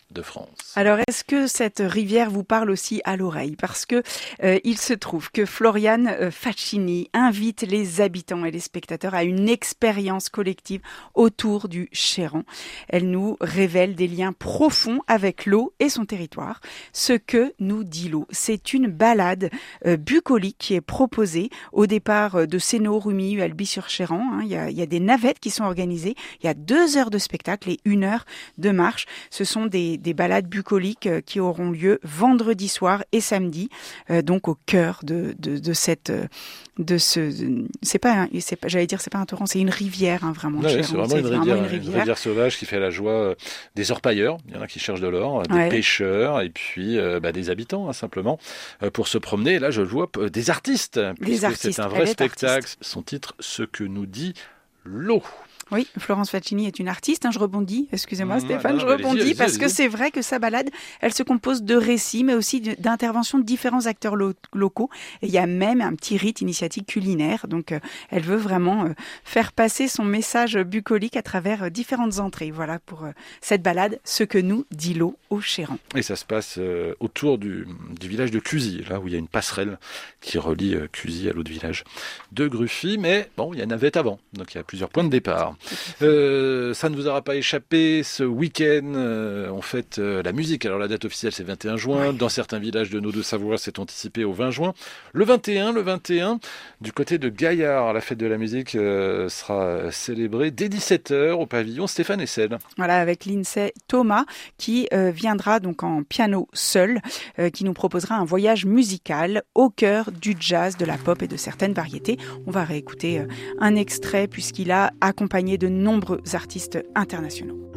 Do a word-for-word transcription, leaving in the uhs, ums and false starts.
de France. Alors, est-ce que cette rivière vous parle aussi à l'oreille ? Parce que euh, il se trouve que Floriane euh, Faccini invite les habitants et les spectateurs à une expérience collective autour du Chéran. Elle nous révèle des liens profonds avec l'eau et son territoire. Ce que nous dit l'eau, c'est une balade euh, bucolique qui est proposée au départ de Sénaux, Rumilly, Alby-sur-Chéran. Hein. Il y a, il y a des navettes qui sont organisées. Il y a deux heures de spectacle et une heure de marche. Ce sont des, des balades bucoliques euh, qui auront lieu vendredi soir et samedi, euh, donc au cœur de, de, de cette, de ce, c'est pas, c'est pas, j'allais dire, c'est pas un torrent, c'est une rivière, hein, vraiment. Ouais, Chéran, c'est vraiment, c'est une, vraiment rivière, une une rivière, rivière sauvage qui fait la joie des orpailleurs. Il y en a qui cherchent de l'or, des ouais. pêcheurs et puis euh, bah, des habitants, hein, simplement, euh, pour se promener. Et là, je vois euh, des artistes, des artistes. C'est un vrai Elle spectacle. Artiste. Son titre, Ce que nous dit l'eau. Oui, Florence Faccini est une artiste, hein, je rebondis, excusez-moi Mmh, Stéphane, non, je bah, rebondis allez-y, parce allez-y, que allez-y. c'est vrai que sa balade, elle se compose de récits, mais aussi de- d'interventions de différents acteurs lo- locaux. Et il y a même un petit rite initiatique culinaire, donc euh, elle veut vraiment euh, faire passer son message bucolique à travers euh, différentes entrées. Voilà pour euh, cette balade, Ce que nous dit l'eau au Chéran. Et ça se passe euh, autour du, du village de Clusy, là où il y a une passerelle qui relie euh, Clusy à l'autre village de Gruffy. Mais bon, il y a navette avant, donc il y a plusieurs points de départ. Euh, ça ne vous aura pas échappé, ce week-end, euh, on fête euh, la musique. Alors la date officielle, c'est vingt et un juin. Ouais. Dans certains villages de nos Deux-Savoie, c'est anticipé au vingt juin. Le vingt et un, le vingt et un, du côté de Gaillard, la fête de la musique euh, sera célébrée dès dix-sept heures au pavillon Stéphane Hessel. Voilà, avec Lindsay Thomas qui euh, viendra donc en piano seul, euh, qui nous proposera un voyage musical au cœur du jazz, de la pop et de certaines variétés. On va réécouter euh, un extrait puisqu'il a accompagné de nombreux artistes internationaux.